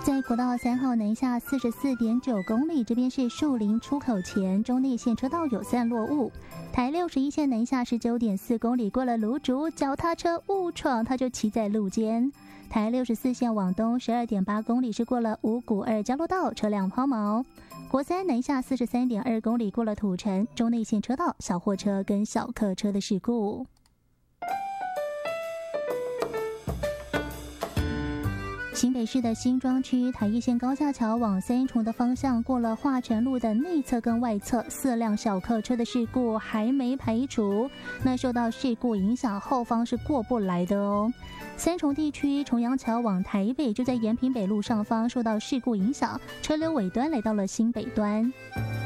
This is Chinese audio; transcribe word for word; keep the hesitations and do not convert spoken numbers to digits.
在国道三号南下四十四点九公里，这边是树林出口前中内线车道有散落物。台六十一线南下十九点四公里，过了芦竹，脚踏车误闯，他就骑在路肩。台六十四线往东十二点八公里是过了五股二交流道，车辆抛锚。国三南下四十三点二公里，过了土城，中内线车道小货车跟小客车的事故。新北市的新庄区台一线高架桥往三重的方向，过了化成路的内侧跟外侧，四辆小客车的事故还没排除。那受到事故影响，后方是过不来的哦。三重地区重阳桥往台北，就在延平北路上方受到事故影响，车流尾端来到了新北端。